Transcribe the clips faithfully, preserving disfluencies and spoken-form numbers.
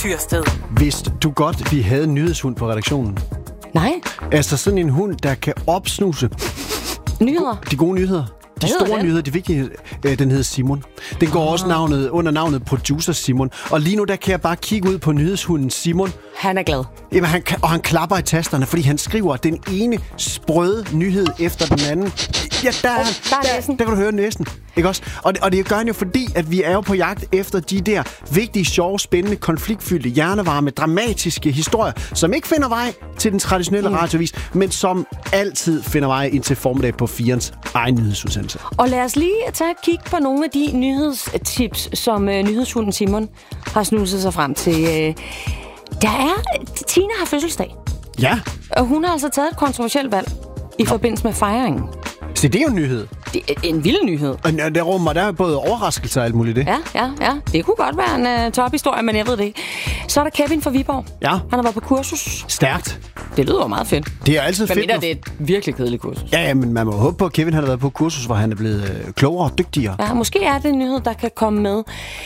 Tyrsted. Vidste du godt, vi havde en nyhedshund på redaktionen? Nej. Altså sådan en hund, der kan opsnuse Nyheder. de gode nyheder. De hedder store den? nyheder, de vigtige, øh, den hedder Simon. Den går også navnet, under navnet Producer Simon. Og lige nu, der kan jeg bare kigge ud på nyhedshunden Simon. Han er glad. Jamen, han, og han klapper i tasterne, fordi han skriver den ene sprøde nyhed efter den anden. Ja, der, Oh, der er der, næsen. der kan du høre næsen. Ikke også? Og det, og det gør han jo fordi, at vi er jo på jagt efter de der vigtige, sjove, spændende, konfliktfyldte, hjernevarme, dramatiske historier, som ikke finder vej til den traditionelle mm. radiovis, men som altid finder vej ind til formiddag på firens egen nyhedsudsendelse. Og lad os lige tage et kig på nogle af de nyhedstips, som øh, nyhedshunden Simon har snuset sig frem til. Øh, der er... Tina har fødselsdag. Ja, Og hun har altså taget et kontroversielt valg i Nå. forbindelse med fejringen. så det er jo en nyhed. Det er en vild nyhed. Og der rummer der er både overraskelser og alt muligt det. Ja, ja, ja. Det kunne godt være en uh, tophistorie, men jeg ved det ikke. Så er der Kevin fra Viborg. Ja. Han har været på kursus. Stærkt. Det lyder jo meget fedt. Det er altid Men fedt. mindre, det er et virkelig kedeligt kursus. Ja, ja, men man må håbe på, at Kevin har været på kursus, hvor han er blevet øh, klogere og dygtigere. Ja, måske er det en nyhed, der kan komme med.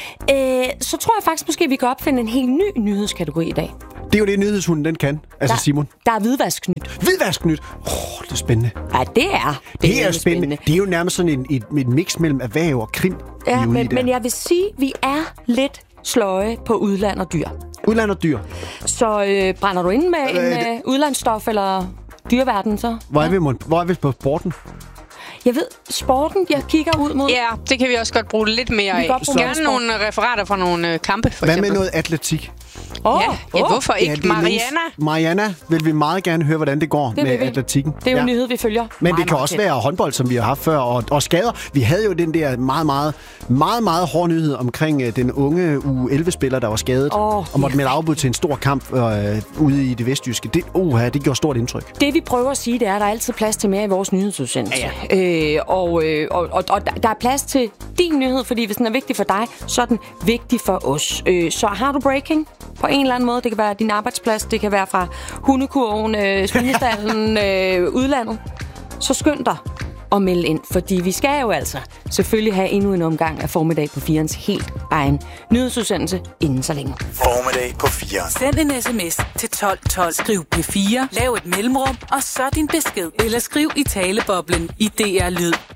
Øh, så tror jeg faktisk, måske vi kan opfinde en helt ny nyhedskategori i dag. Det er jo det, nyhedshunden den kan. Altså der, Simon. Der er hvidvasknyt. Hvidvasknyt. Åh, oh, det er spændende. Ja, det er. Det, det er spændende. spændende. Det er jo nærmest sådan en, et, et mix mellem erhverv og krim. Ja, men, men jeg vil sige, at vi er lidt sløje på udland og dyr. Udland og dyr. Så øh, brænder du ind med øh, en øh, udlandsstof eller dyrverden, så? Hvor er, vi, hvor er vi på sporten? Jeg ved, sporten, jeg kigger ud mod. Ja, det kan vi også godt bruge lidt mere af. Godt bruge Gerne nogle referater fra nogle øh, kampe, for Hvad eksempel. med noget atletik? Oh, Ja, ja oh. hvorfor ikke? Ja, det er Mariana? Mest, Mariana vil vi meget gerne høre, hvordan det går Det med vil vi. atletikken. Det er jo ja. en nyhed, vi følger. Men meget, det kan meget også tæt. være håndbold, som vi har haft før, og, og skader. Vi havde jo den der meget, meget, meget, meget hårde nyhed omkring uh, den unge U elleve-spiller, der var skadet, oh, og måtte ja. melde afbud til en stor kamp uh, ude i det vestjyske. Det, uh, det gjorde stort indtryk. Det vi prøver at sige, det er, at der er altid plads til mere i vores nyhedsudsendelse. Ja, ja. Øh, og, øh, og, og, og der er plads til din nyhed, fordi hvis den er vigtig for dig, så er den vigtig for os. Øh, så har du breaking på en eller anden måde, det kan være din arbejdsplads, det kan være fra hundekurven, øh, svinestallen, øh, udlandet, så skynd dig at melde ind, fordi vi skal jo altså selvfølgelig have endnu en omgang af formiddag på firens helt egen nyhedsudsendelse inden så længe. Formiddag på fire. Send en sms til tolv tolv. Skriv P fire, lav et mellemrum, og så din besked. Eller skriv i taleboblen i D R Lyd.